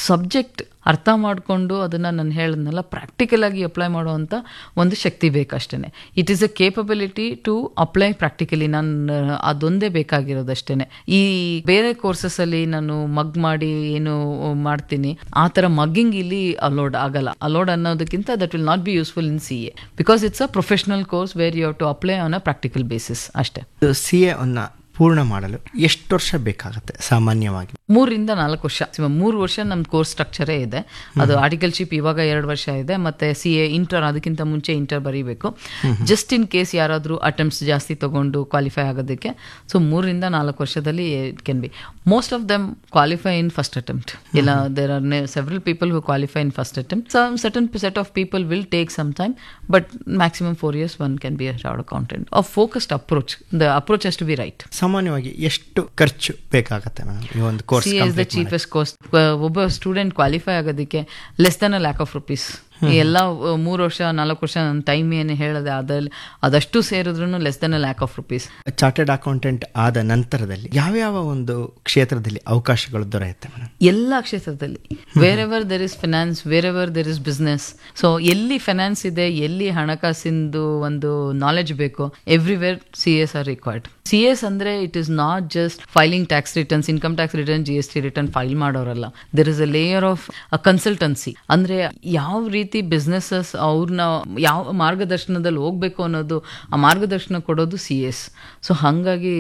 Subject ಅರ್ಥ ಮಾಡಿಕೊಂಡು ಅದನ್ನು ನಾನು ಹೇಳಿದ್ನಲ್ಲ ಪ್ರಾಕ್ಟಿಕಲ್ ಆಗಿ ಅಪ್ಲೈ ಮಾಡುವಂಥ ಒಂದು ಶಕ್ತಿ ಬೇಕಷ್ಟೇ. It is a capability to apply practically. ನಾನು ಅದೊಂದೇ ಬೇಕಾಗಿರೋದಷ್ಟೇ. ಈ ಬೇರೆ ಕೋರ್ಸಸ್ಸಲ್ಲಿ ನಾನು ಮಗ್ ಮಾಡಿ ಏನು ಮಾಡ್ತೀನಿ ಆ ಥರ ಮಗ್ಗಿಂಗ್ ಇಲ್ಲಿ ಅಲೋಡ್ ಆಗಲ್ಲ. ಅಲೋಡ್ ಅನ್ನೋದಕ್ಕಿಂತ that will not be useful in CA because it's a professional course where you have to apply on a practical basis ಅಷ್ಟೇ. CA ಅನ್ನ ಪೂರ್ಣ ಮಾಡಲು ಎಷ್ಟು ವರ್ಷ ಬೇಕಾಗುತ್ತೆ ಸಾಮಾನ್ಯವಾಗಿ? 3 ರಿಂದ 4 ವರ್ಷ. 3 ವರ್ಷ ನಮ್ಮ ಕೋರ್ಸ್ ಸ್ಟ್ರಕ್ಚರೇ ಇದೆ. ಅದು ಆರ್ಟಿಕಲ್ಶಿಪ್ ಇವಾಗ 2 ವರ್ಷ ಇದೆ. ಮತ್ತೆ CA ಇಂಟರ್, ಅದಕ್ಕಿಂತ ಮುಂಚೆ ಇಂಟರ್ ಬರೀಬೇಕು. ಜಸ್ಟ್ ಇನ್ ಕೇಸ್ ಯಾರಾದರೂ ಅಟೆಂಪ್ಟ್ಸ್ ಜಾಸ್ತಿ ತಗೊಂಡು ಕ್ವಾಲಿಫೈ ಆಗೋದಕ್ಕೆ. ಸೊ 3 ರಿಂದ 4 ವರ್ಷದಲ್ಲಿ it can be. Most of them qualify in first attempt. ಇಲ್ಲ, there are several people who qualify in first attempt. Some certain set of people will take some time, but maximum 4 years one can be a chartered accountant. A focused approach. The approach has to be right. ಸಾಮಾನ್ಯವಾಗಿ ಎಷ್ಟು ಖರ್ಚು ಬೇಕಾಗುತ್ತೆ madam ಈ ಒಂದು course? CA is the cheapest cost. ಒಬ್ಬ student qualify ಆಗೋದಕ್ಕೆ less than ₹1,00,000. ಎಲ್ಲ 3 ವರ್ಷ 4 ವರ್ಷ ನನ್ನ ಟೈಮ್ ಏನು ಹೇಳಿದೆ ಅದಷ್ಟು ಸೇರಿದ್ರು ಲೆಸ್ ದೆನ್ ₹1,00,000. ಚಾರ್ಟರ್ಡ್ ಅಕೌಂಟೆಂಟ್ ಆದ ನಂತರದಲ್ಲಿ ಯಾವ್ಯಾವ ಒಂದು ಕ್ಷೇತ್ರದಲ್ಲಿ ಅವಕಾಶಗಳು ದೊರೆಯುತ್ತೆ ಮೇಡಮ್? ಎಲ್ಲ ಕ್ಷೇತ್ರದಲ್ಲಿ. Wear ever there is finance, wear ever there is business. So ಎಲ್ಲಿ ಫೈನಾನ್ಸ್ ಇದೆ, ಎಲ್ಲಿ ಹಣಕಾಸಿಂದು ಒಂದು ನಾಲೆಜ್ ಬೇಕು, everywhere CAs R required. CAs ಅಂದ್ರೆ it is not just filing tax returns, income tax return, GST return file ಮಾಡೋರಲ್ಲ. There is a layer of consultancy. ಅಂದ್ರೆ ಯಾವ ರೀತಿ ಬಿಸ್ನೆಸಸ್ ಅವ್ರನ್ನ ಯಾವ ಮಾರ್ಗದರ್ಶನದಲ್ಲಿ ಹೋಗ್ಬೇಕು ಅನ್ನೋದು, ಆ ಮಾರ್ಗದರ್ಶನ ಕೊಡೋದು CAs. ಸೊ ಹಾಗಾಗಿ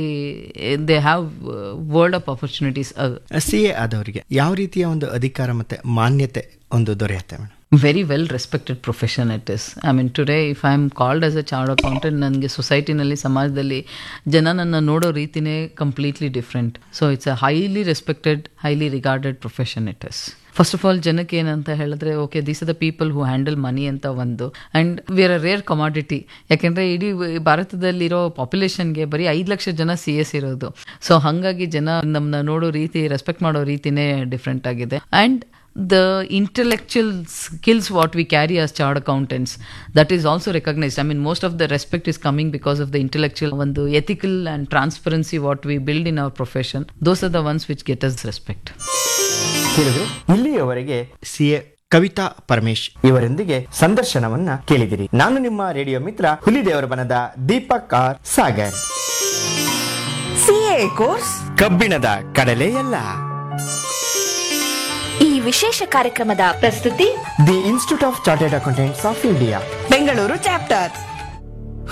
they have world of opportunities. CA ಆದವರಿಗೆ ಯಾವ ರೀತಿಯ ಒಂದು ಅಧಿಕಾರ ಮತ್ತೆ ಮಾನ್ಯತೆ ಒಂದು ದೊರೆಯುತ್ತೆ madam? Very well respected profession it is. I mean today if I am called as a chartered accountant, ನನಗೆ ಸೊಸೈಟಿನಲ್ಲಿ, ಸಮಾಜದಲ್ಲಿ ಜನ ನನ್ನ ನೋಡೋ ರೀತಿನೇ completely different. So it's a highly respected, highly regarded profession it is. First of all ಜನಕ್ಕೆ ಏನಂತ ಹೇಳಿದ್ರೆ, okay these are the people who handle ಮನಿ ಅಂತ ಒಂದು. And we are a rare commodity. ಯಾಕೆಂದರೆ ಇಡೀ ಭಾರತದಲ್ಲಿರೋ ಪಾಪ್ಯುಲೇಷನ್ಗೆ ಬರೀ 5 ಲಕ್ಷ ಜನ CAs ಇರೋದು. ಸೊ ಹಾಗಾಗಿ ಜನ ನಮ್ಮನ್ನ ನೋಡೋ ರೀತಿ, ರೆಸ್ಪೆಕ್ಟ್ ಮಾಡೋ ರೀತಿನೇ ಡಿಫ್ರೆಂಟ್ ಆಗಿದೆ. And the intellectual skills what we carry as chartered accountants, that is also recognized. I mean most of the respect is coming because of the intellectual and the ethical and transparency what we build in our profession. Those are the ones which get us respect. ಕೇಳಿದ್ರೆ ಇಲ್ಲಿಯವರೆಗೆ CA Kavita Paramesh ಇವರೊಂದಿಗೆ ಸಂದರ್ಶನವನ್ನ ಕೇಳಿದಿರಿ. ನಾನು ನಿಮ್ಮ radio ಮಿತ್ರ ಹುಲಿದೇವರ ಬನದ Deepak R Sagar. CA course ಕಬ್ಬಿಣದ ಕಡಲೆಯಲ್ಲ. ಈ ವಿಶೇಷ ಕಾರ್ಯಕ್ರಮದ ಪ್ರಸ್ತುತಿ the institute of chartered accountants of India, Bengaluru chapter.